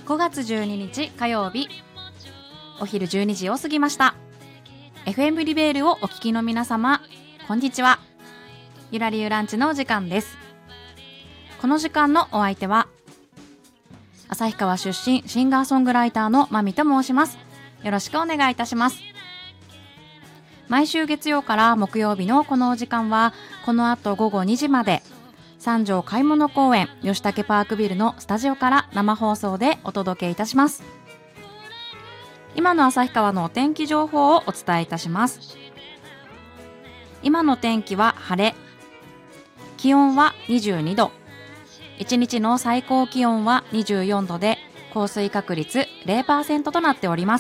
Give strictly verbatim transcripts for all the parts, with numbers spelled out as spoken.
ごがつじゅうににち火曜日、お昼じゅうにじを過ぎました。 エフエム リベールをお聞きの皆様、こんにちは。ゆらりゆランチのお時間です。この時間のお相手は旭川出身シンガーソングライターのまみと申します。よろしくお願いいたします。毎週月曜から木曜日のこのお時間は、この後ごごにじまで三条買い物公園吉武パークビルのスタジオから生放送でお届けいたします。今の旭川のお天気情報をお伝えいたします。今の天気は晴れ、気温はにじゅうにど、いちにちの最高気温はにじゅうよんどで、降水確率 ゼロパーセント となっております。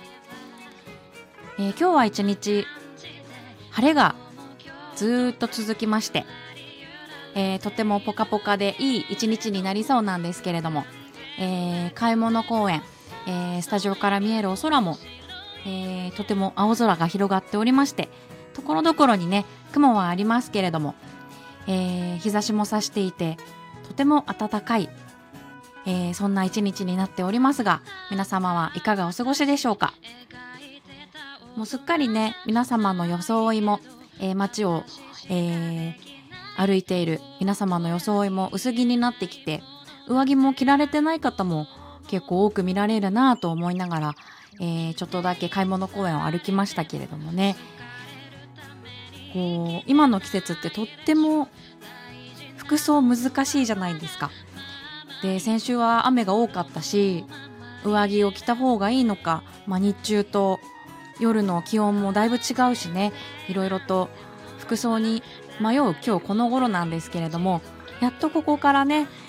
えー、今日は一日晴れがずっと続きまして、えー、とてもポカポカでいい一日になりそうなんですけれども、えー、買い物公園、えー、スタジオから見えるお空も、えー、とても青空が広がっておりまして、ところどころにね雲はありますけれども、えー、日差しも差していてとても暖かい、えー、そんな一日になっておりますが、皆様はいかがお過ごしでしょうか。もうすっかりね皆様の装いも、えー、街を、えー、歩いている皆様の装いも薄着になってきて、上着も着られてない方も結構多く見られるなと思いながら、えー、ちょっとだけ買い物公園を歩きましたけれどもね、こう今の季節ってとっても服装難しいじゃないですか。で、先週は雨が多かったし、上着を着た方がいいのか、まあ、日中と夜の気温もだいぶ違うしね、いろいろと服装に迷う今日この頃なんですけれども、やっとここからね、